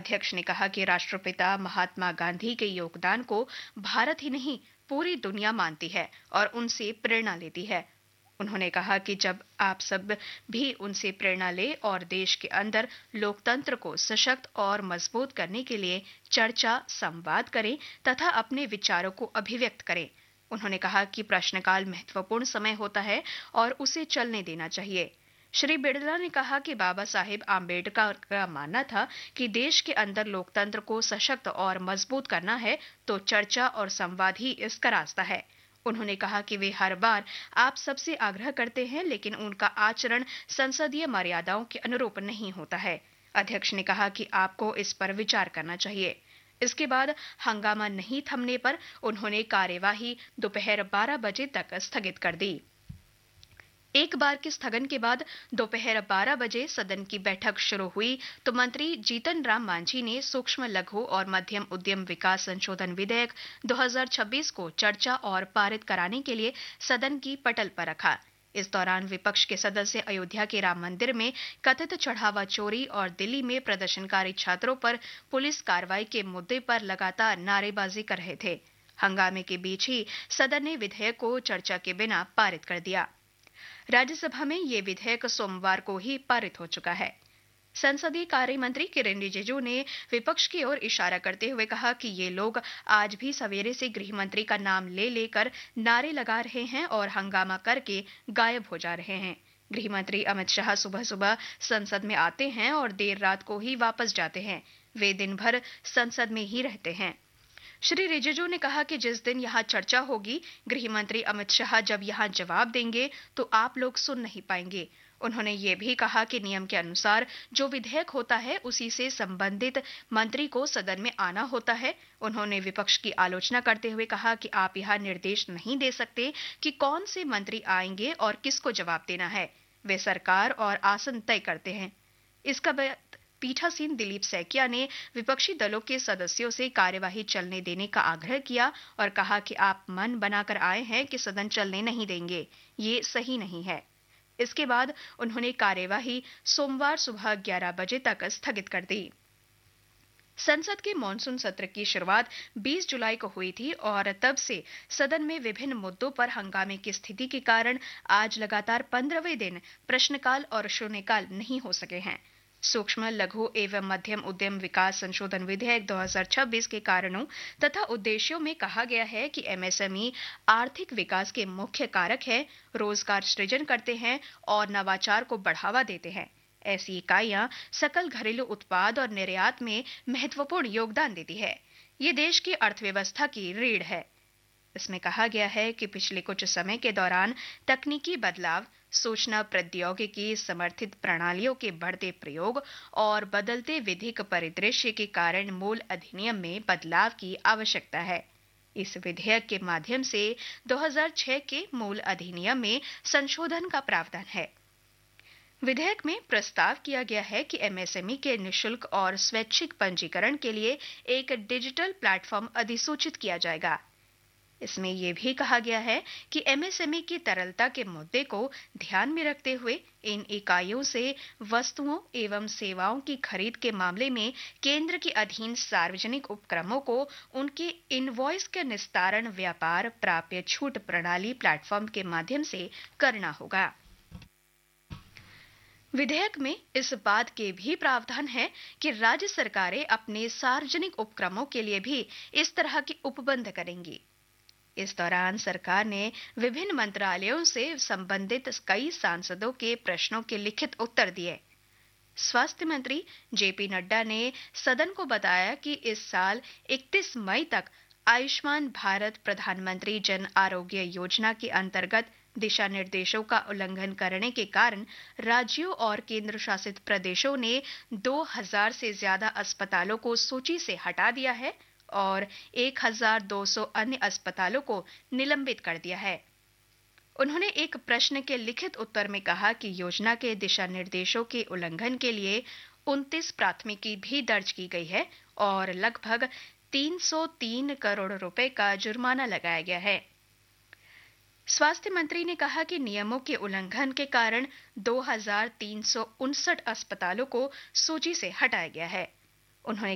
अध्यक्ष ने कहा कि राष्ट्रपिता महात्मा गांधी के योगदान को भारत ही नहीं पूरी दुनिया मानती है और उनसे प्रेरणा लेती है। उन्होंने कहा कि जब आप सब भी उनसे प्रेरणा ले और देश के अंदर लोकतंत्र को सशक्त और मजबूत करने के लिए चर्चा, संवाद करें तथा अपने विचारों को अभिव्यक्त करें। उन्होंने कहा कि प्रश्नकाल महत्वपूर्ण समय होता है और उसे चलने देना चाहिए। श्री बिड़ला ने कहा कि बाबा साहेब आम्बेडकर का मानना था कि देश के अंदर लोकतंत्र को सशक्त और मजबूत करना है तो चर्चा और संवाद ही इसका रास्ता है। उन्होंने कहा कि वे हर बार आप सबसे आग्रह करते हैं, लेकिन उनका आचरण संसदीय मर्यादाओं के अनुरूप नहीं होता है। अध्यक्ष ने कहा कि आपको इस पर विचार करना चाहिए। इसके बाद हंगामा नहीं थमने पर उन्होंने कार्यवाही दोपहर 12 बजे तक स्थगित कर दी। एक बार के स्थगन के बाद दोपहर 12 बजे सदन की बैठक शुरू हुई तो मंत्री जीतन राम मांझी ने सूक्ष्म, लघु और मध्यम उद्यम विकास संशोधन विधेयक 2026 को चर्चा और पारित कराने के लिए सदन की पटल पर रखा। इस दौरान विपक्ष के सदस्य अयोध्या के राम मंदिर में कथित चढ़ावा चोरी और दिल्ली में प्रदर्शनकारी छात्रों पर पुलिस कार्रवाई के मुद्दे पर लगातार नारेबाजी कर रहे थे। हंगामे के बीच ही सदन ने विधेयक को चर्चा के बिना पारित कर दिया। राज्यसभा में ये विधेयक सोमवार को ही पारित हो चुका है। संसदीय कार्य मंत्री किरेन रिजिजू ने विपक्ष की ओर इशारा करते हुए कहा कि ये लोग आज भी सवेरे से गृह मंत्री का नाम ले लेकर नारे लगा रहे हैं और हंगामा करके गायब हो जा रहे हैं। गृह मंत्री अमित शाह सुबह सुबह संसद में आते हैं और देर रात को ही वापस जाते हैं। वे दिन भर संसद में ही रहते हैं। श्री रिजिजू ने कहा कि जिस दिन यहाँ चर्चा होगी, गृह मंत्री अमित शाह जब यहाँ जवाब देंगे तो आप लोग सुन नहीं पाएंगे। उन्होंने ये भी कहा कि नियम के अनुसार जो विधेयक होता है उसी से संबंधित मंत्री को सदन में आना होता है। उन्होंने विपक्ष की आलोचना करते हुए कहा कि आप यहाँ निर्देश नहीं दे सकते कि कौन से मंत्री आएंगे और किसको जवाब देना है। वे सरकार और आसन तय करते हैं। इसका पीठासीन दिलीप सैकिया ने विपक्षी दलों के सदस्यों से कार्यवाही चलने देने का आग्रह किया और कहा कि आप मन बनाकर आए हैं कि सदन चलने नहीं देंगे, ये सही नहीं है। इसके बाद उन्होंने कार्यवाही सोमवार सुबह 11 बजे तक स्थगित कर दी। संसद के मॉनसून सत्र की शुरुआत 20 जुलाई को हुई थी और तब से सदन में विभिन्न मुद्दों पर हंगामे की स्थिति के कारण आज लगातार 15वें दिन प्रश्नकाल और शून्यकाल नहीं हो सके हैं। सूक्ष्म, लघु एवं मध्यम उद्यम विकास संशोधन विधेयक 2026 के कारणों तथा उद्देश्यों में कहा गया है कि एमएसएमई आर्थिक विकास के मुख्य कारक है, रोजगार सृजन करते हैं और नवाचार को बढ़ावा देते हैं। ऐसी इकाइयां सकल घरेलू उत्पाद और निर्यात में महत्वपूर्ण योगदान देती है। ये देश की अर्थव्यवस्था की रीढ़ है। इसमें कहा गया है कि पिछले कुछ समय के दौरान तकनीकी बदलाव, सूचना प्रौद्योगिकी समर्थित प्रणालियों के बढ़ते प्रयोग और बदलते विधिक परिदृश्य के कारण मूल अधिनियम में बदलाव की आवश्यकता है। इस विधेयक के माध्यम से 2006 के मूल अधिनियम में संशोधन का प्रावधान है। विधेयक में प्रस्ताव किया गया है कि एमएसएमई के निशुल्क और स्वैच्छिक पंजीकरण के लिए एक डिजिटल प्लेटफॉर्म अधिसूचित किया जाएगा। इसमें यह भी कहा गया है कि एमएसएमई की तरलता के मुद्दे को ध्यान में रखते हुए इन इकाइयों से वस्तुओं एवं सेवाओं की खरीद के मामले में केंद्र के अधीन सार्वजनिक उपक्रमों को उनके इनवॉइस के निस्तारण व्यापार प्राप्य छूट प्रणाली प्लेटफॉर्म के माध्यम से करना होगा। विधेयक में इस बात के भी प्रावधान है कि राज्य सरकारें अपने सार्वजनिक उपक्रमों के लिए भी इस तरह के उपबंध करेंगी। इस दौरान सरकार ने विभिन्न मंत्रालयों से संबंधित कई सांसदों के प्रश्नों के लिखित उत्तर दिए। स्वास्थ्य मंत्री जेपी नड्डा ने सदन को बताया कि इस साल 31 मई तक आयुष्मान भारत प्रधानमंत्री जन आरोग्य योजना के अंतर्गत दिशा निर्देशों का उल्लंघन करने के कारण राज्यों और केंद्र शासित प्रदेशों ने 2000 से ज्यादा अस्पतालों को सूची से हटा दिया है और 1200 अन्य अस्पतालों को निलंबित कर दिया है। उन्होंने एक प्रश्न के लिखित उत्तर में कहा कि योजना के दिशा निर्देशों के उल्लंघन के लिए 29 प्राथमिकी भी दर्ज की गई है और लगभग 303 करोड़ रुपए का जुर्माना लगाया गया है। स्वास्थ्य मंत्री ने कहा कि नियमों के उल्लंघन के कारण 2359 अस्पतालों को सूची से हटाया गया है। उन्होंने